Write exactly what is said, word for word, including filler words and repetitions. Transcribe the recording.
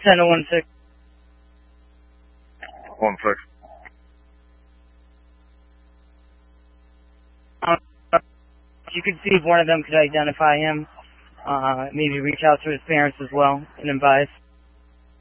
ten to one six. One six. Um, if you could see if one of them could identify him, uh, maybe reach out to his parents as well and advise.